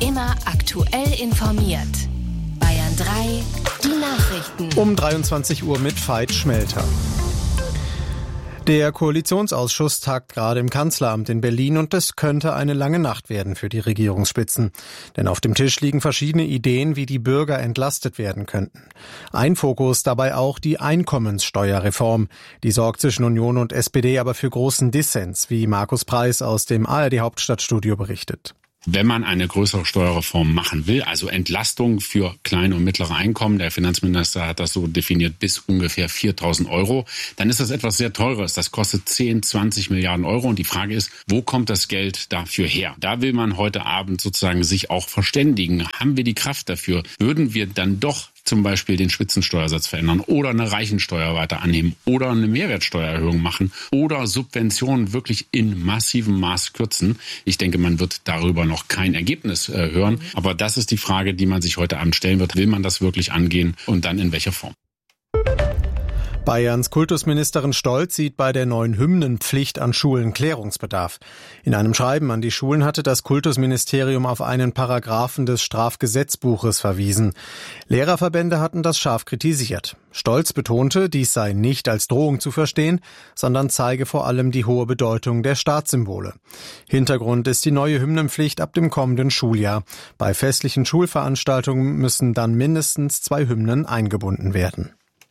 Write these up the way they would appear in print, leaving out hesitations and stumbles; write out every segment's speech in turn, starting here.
Immer aktuell informiert. Bayern 3, die Nachrichten. Um 23 Uhr mit Veit Schmelter. Der Koalitionsausschuss tagt gerade im Kanzleramt in Berlin und es könnte eine lange Nacht werden für die Regierungsspitzen. Denn auf dem Tisch liegen verschiedene Ideen, wie die Bürger entlastet werden könnten. Ein Fokus dabei auch die Einkommenssteuerreform. Die sorgt zwischen Union und SPD aber für großen Dissens, wie Markus Preis aus dem ARD-Hauptstadtstudio berichtet. Wenn man eine größere Steuerreform machen will, also Entlastung für kleine und mittlere Einkommen, der Finanzminister hat das so definiert, bis ungefähr 4.000 Euro, dann ist das etwas sehr Teures. Das kostet 10, 20 Milliarden Euro. Und die Frage ist, wo kommt das Geld dafür her? Da will man heute Abend sozusagen sich auch verständigen. Haben wir die Kraft dafür? Würden wir dann doch zum Beispiel den Spitzensteuersatz verändern oder eine Reichensteuer weiter annehmen oder eine Mehrwertsteuererhöhung machen oder Subventionen wirklich in massivem Maß kürzen? Ich denke, man wird darüber noch kein Ergebnis hören. Aber das ist die Frage, die man sich heute Abend stellen wird. Will man das wirklich angehen und dann in welcher Form? Bayerns Kultusministerin Stolz sieht bei der neuen Hymnenpflicht an Schulen Klärungsbedarf. In einem Schreiben an die Schulen hatte das Kultusministerium auf einen Paragraphen des Strafgesetzbuches verwiesen. Lehrerverbände hatten das scharf kritisiert. Stolz betonte, dies sei nicht als Drohung zu verstehen, sondern zeige vor allem die hohe Bedeutung der Staatssymbole. Hintergrund ist die neue Hymnenpflicht ab dem kommenden Schuljahr. Bei festlichen Schulveranstaltungen müssen dann mindestens 2 Hymnen eingebunden werden.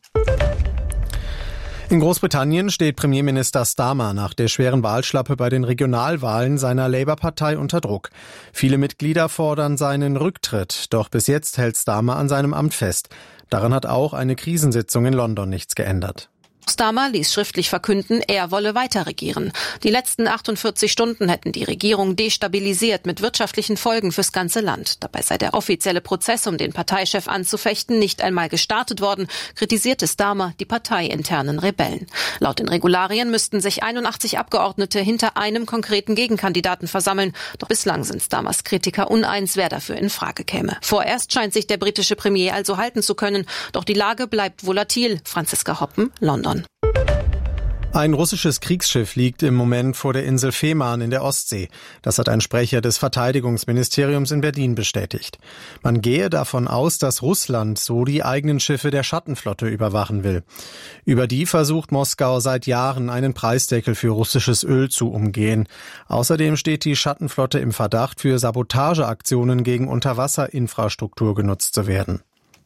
In Großbritannien steht Premierminister Starmer nach der schweren Wahlschlappe bei den Regionalwahlen seiner Labour-Partei unter Druck. Viele Mitglieder fordern seinen Rücktritt, doch bis jetzt hält Starmer an seinem Amt fest. Daran hat auch eine Krisensitzung in London nichts geändert. Starmer ließ schriftlich verkünden, er wolle weiter regieren. Die letzten 48 Stunden hätten die Regierung destabilisiert mit wirtschaftlichen Folgen fürs ganze Land. Dabei sei der offizielle Prozess, um den Parteichef anzufechten, nicht einmal gestartet worden, kritisierte Starmer die parteiinternen Rebellen. Laut den Regularien müssten sich 81 Abgeordnete hinter einem konkreten Gegenkandidaten versammeln. Doch bislang sind Starmers Kritiker uneins, wer dafür in Frage käme. Vorerst scheint sich der britische Premier also halten zu können. Doch die Lage bleibt volatil. Franziska Hoppen, London. Ein russisches Kriegsschiff liegt im Moment vor der Insel Fehmarn in der Ostsee. Das hat ein Sprecher des Verteidigungsministeriums in Berlin bestätigt. Man gehe davon aus, dass Russland so die eigenen Schiffe der Schattenflotte überwachen will. Über die versucht Moskau seit Jahren einen Preisdeckel für russisches Öl zu umgehen. Außerdem steht die Schattenflotte im Verdacht, für Sabotageaktionen gegen Unterwasserinfrastruktur genutzt zu werden.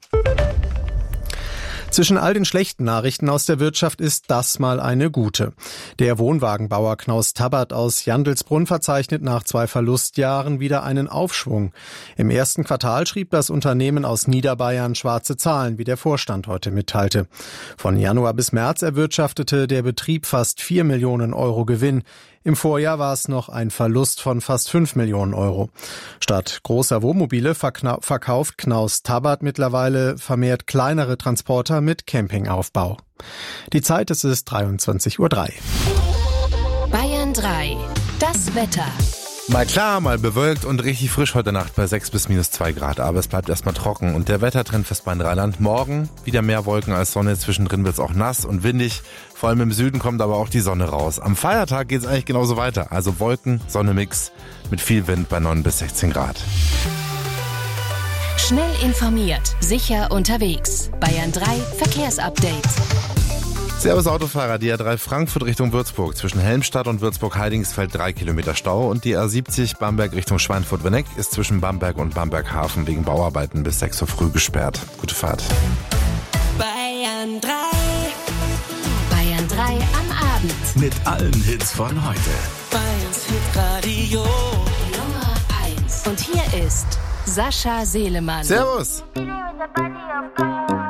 Zwischen all den schlechten Nachrichten aus der Wirtschaft ist das mal eine gute. Der Wohnwagenbauer Knaus Tabbert aus Jandelsbrunn verzeichnet nach 2 Verlustjahren wieder einen Aufschwung. Im ersten Quartal schrieb das Unternehmen aus Niederbayern schwarze Zahlen, wie der Vorstand heute mitteilte. Von Januar bis März erwirtschaftete der Betrieb fast 4 Millionen Euro Gewinn. Im Vorjahr war es noch ein Verlust von fast 5 Millionen Euro. Statt großer Wohnmobile verkauft Knaus Tabbert mittlerweile vermehrt kleinere Transporter mit Campingaufbau. Die Zeit ist 23:03 Uhr. Bayern 3, das Wetter. Mal klar, mal bewölkt und richtig frisch heute Nacht bei 6 bis -2 Grad. Aber es bleibt erstmal trocken und der Wettertrend fürs Rheinland. Morgen wieder mehr Wolken als Sonne. Zwischendrin wird es auch nass und windig. Vor allem im Süden kommt aber auch die Sonne raus. Am Feiertag geht es eigentlich genauso weiter. Also Wolken, Sonne-Mix mit viel Wind bei 9 bis 16 Grad. Schnell informiert, sicher unterwegs. Bayern 3 Verkehrsupdate. Servus Autofahrer, die A3 Frankfurt Richtung Würzburg. Zwischen Helmstadt und Würzburg-Heidingsfeld 3 Kilometer Stau und die A70 Bamberg Richtung Schweinfurt-Wenneck ist zwischen Bamberg und Bamberg-Hafen wegen Bauarbeiten bis 6 Uhr früh gesperrt. Gute Fahrt. Bayern 3. Bayern 3 am Abend. Mit allen Hits von heute. Bayerns Hitradio Nummer 1. Und hier ist Sascha Selemann. Servus. With the body of gold.